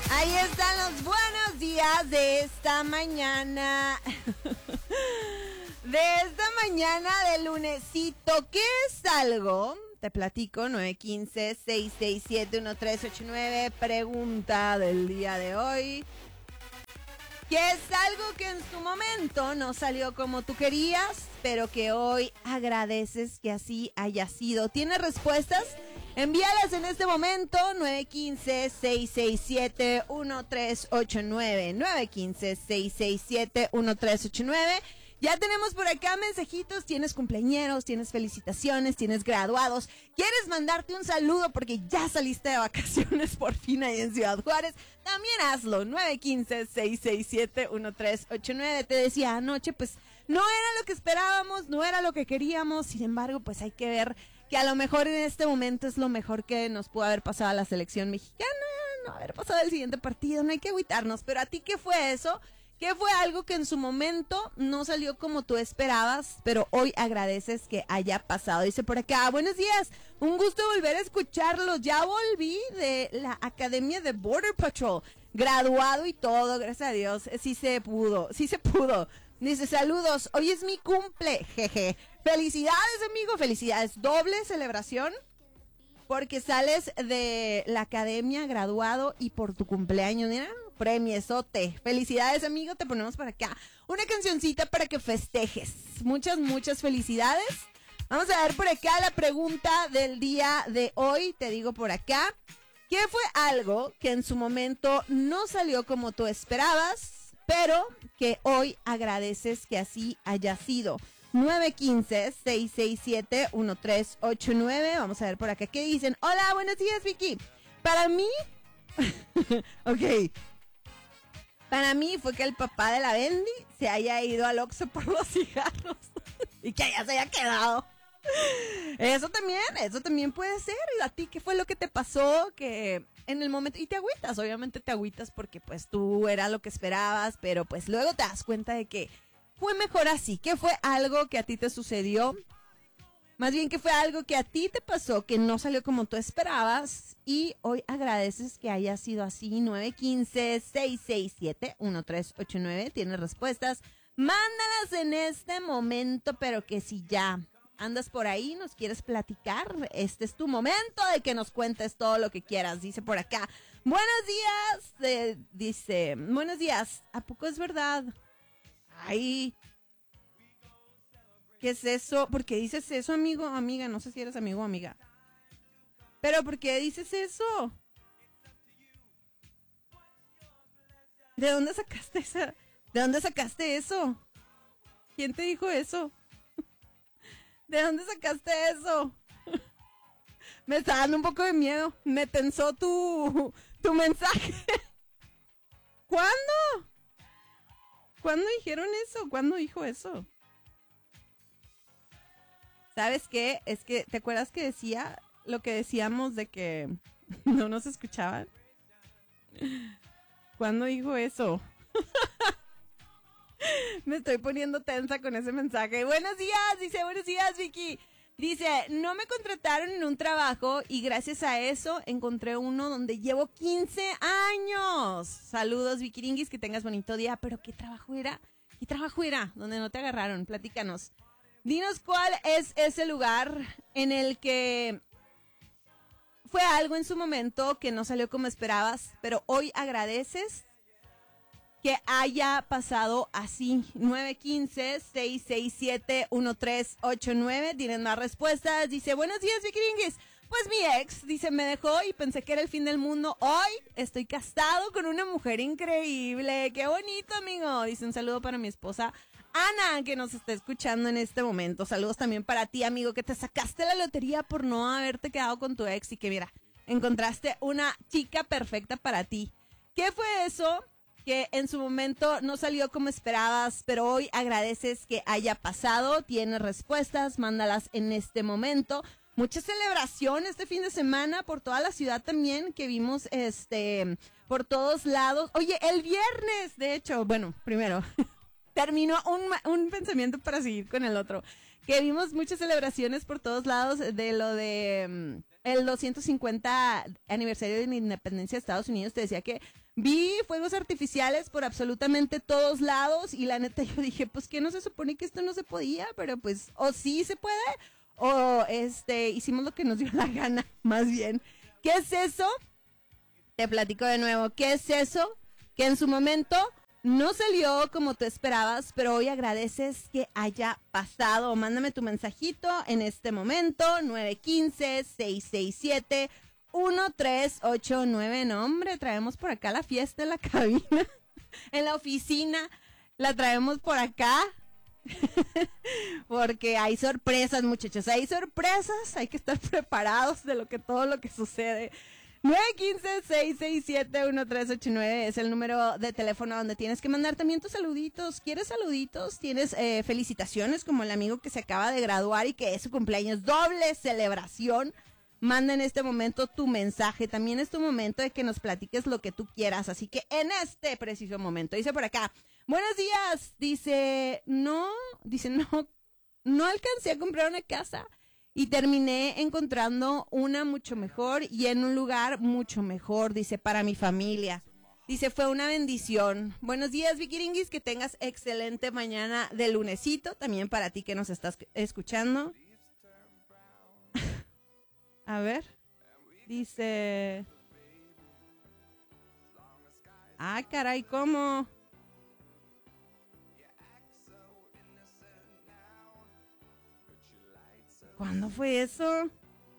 Ahí están los buenos días de esta mañana. De lunesito. ¿Qué es algo? Te platico, 915-667-1389. Pregunta del día de hoy. ¿Qué es algo que en su momento no salió como tú querías, pero que hoy agradeces que así haya sido? ¿Tienes respuestas? Envíalas en este momento, 915-667-1389. 915-667-1389. Ya tenemos por acá mensajitos, tienes cumpleañeros, tienes felicitaciones, tienes graduados. ¿Quieres mandarte un saludo porque ya saliste de vacaciones por fin ahí en Ciudad Juárez? También hazlo, 915-667-1389. Te decía anoche, pues no era lo que esperábamos, no era lo que queríamos. Sin embargo, pues hay que ver que a lo mejor en este momento es lo mejor que nos pudo haber pasado a la selección mexicana. No haber pasado el siguiente partido, no hay que agüitarnos. Pero a ti, ¿qué fue eso? ¿Qué fue algo que en su momento no salió como tú esperabas, pero hoy agradeces que haya pasado? Dice por acá, buenos días, un gusto volver a escucharlos. Ya volví de la Academia de Border Patrol, graduado y todo, gracias a Dios. Sí se pudo. Dice, saludos, hoy es mi cumple, jeje. Felicidades, amigo, felicidades. Doble celebración porque sales de la academia graduado y por tu cumpleaños, mira, premiesote. Felicidades, amigo, te ponemos para acá una cancioncita para que festejes. Muchas felicidades. Vamos a ver por acá la pregunta del día de hoy. Te digo por acá, ¿qué fue algo que en su momento no salió como tú esperabas, pero que hoy agradeces que así haya sido? 915-667-1389. Vamos a ver por acá qué dicen. Hola, buenos días, Vicky. Para mí, ok. Para mí fue que el papá de la Bendy se haya ido al Oxxo por los cigarros y que allá se haya quedado. Eso también puede ser. ¿Y a ti qué fue lo que te pasó? Que en el momento, y te agüitas, obviamente te agüitas porque pues tú era lo que esperabas, pero pues luego te das cuenta de que fue mejor así. ¿Qué fue algo que a ti te sucedió? Más bien, ¿qué fue algo que a ti te pasó que no salió como tú esperabas y hoy agradeces que haya sido así? 915-667-1389. ¿Tienes respuestas? Mándalas en este momento, pero que si ya andas por ahí, nos quieres platicar, este es tu momento de que nos cuentes todo lo que quieras. Dice por acá, buenos días, dice, buenos días, ¿a poco es verdad? Ay, ¿qué es eso? ¿Por qué dices eso, amigo o amiga? No sé si eres amigo o amiga. ¿Pero por qué dices eso? ¿De dónde sacaste eso? ¿Quién te dijo eso? ¿De dónde sacaste eso? Me está dando un poco de miedo. Me tensó tu mensaje. ¿Cuándo? ¿Cuándo dijeron eso? ¿Cuándo dijo eso? ¿Sabes qué? Es que, ¿te acuerdas que decía lo que decíamos de que no nos escuchaban? ¿Cuándo dijo eso? Me estoy poniendo tensa con ese mensaje. Buenos días, dice, buenos días, Vicky. Dice, no me contrataron en un trabajo y gracias a eso encontré uno donde llevo 15 años. Saludos, Vikiringis, que tengas bonito día. ¿Pero qué trabajo era? ¿Qué trabajo era? Donde no te agarraron, platícanos. Dinos cuál es ese lugar en el que fue algo en su momento que no salió como esperabas, pero hoy agradeces que haya pasado así. 915-667-1389. Tienen más respuestas. Dice, buenos días, Vikiringis. Pues mi ex, dice, me dejó y pensé que era el fin del mundo. Hoy estoy casado con una mujer increíble. Qué bonito, amigo. Dice, un saludo para mi esposa Ana, que nos está escuchando en este momento. Saludos también para ti, amigo, que te sacaste la lotería por no haberte quedado con tu ex y que, mira, encontraste una chica perfecta para ti. ¿Qué fue eso que en su momento no salió como esperabas, pero hoy agradeces que haya pasado? Tienes respuestas, mándalas en este momento. Mucha celebración este fin de semana por toda la ciudad también, que vimos por todos lados. Oye, el viernes, de hecho, bueno, primero terminó un pensamiento para seguir con el otro, que vimos muchas celebraciones por todos lados de lo de el 250 aniversario de la independencia de Estados Unidos. Te decía que Vi fuegos artificiales por absolutamente todos lados y la neta yo dije, pues que no se supone que esto no se podía, pero pues o sí se puede o hicimos lo que nos dio la gana, más bien. ¿Qué es eso? Te platico de nuevo. ¿Qué es eso? Que en su momento no salió como tú esperabas, pero hoy agradeces que haya pasado. Mándame tu mensajito en este momento, 915-667-1389. No, hombre, traemos por acá la fiesta en la cabina, en la oficina. La traemos por acá. Porque hay sorpresas, muchachos. Hay sorpresas. Hay que estar preparados de todo lo que sucede. 915-667-1389 es el número de teléfono donde tienes que mandar también tus saluditos. ¿Quieres saluditos? ¿Tienes felicitaciones como el amigo que se acaba de graduar y que es su cumpleaños? Doble celebración. Manda en este momento tu mensaje. También es tu momento de que nos platiques lo que tú quieras. Así que en este preciso momento, dice por acá, buenos días. Dice, no alcancé a comprar una casa. Y terminé encontrando una mucho mejor y en un lugar mucho mejor, dice, para mi familia. Dice, fue una bendición. Buenos días, Vikiringis, que tengas excelente mañana de lunesito. También para ti que nos estás escuchando. A ver. Dice... Ah, caray, ¿cómo? ¿Cuándo fue eso?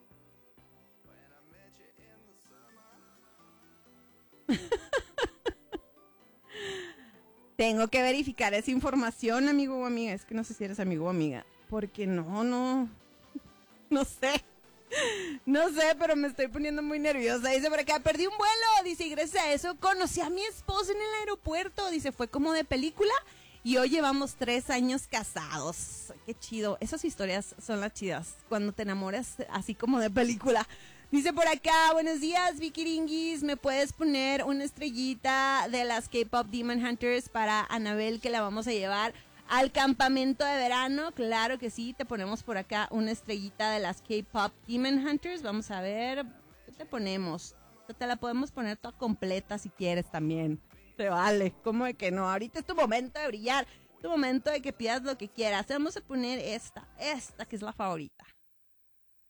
Tengo que verificar esa información, amigo o amiga. Es que no sé si eres amigo o amiga. Porque no sé. No sé, pero me estoy poniendo muy nerviosa. Dice por acá, perdí un vuelo. Dice, y gracias a eso conocí a mi esposo en el aeropuerto. Dice, fue como de película. Y hoy llevamos 3 años casados. Qué chido. Esas historias son las chidas. Cuando te enamoras así como de película. Dice por acá, buenos días, Vikiringis. ¿Me puedes poner una estrellita de las K-Pop Demon Hunters para Anabel, que la vamos a llevar al campamento de verano? Claro que sí, te ponemos por acá una estrellita de las K-Pop Demon Hunters. Vamos a ver, ¿qué te ponemos? Te la podemos poner toda completa si quieres también. Te vale, ¿cómo de que no? Ahorita es tu momento de brillar, tu momento de que pidas lo que quieras. Vamos a poner esta que es la favorita.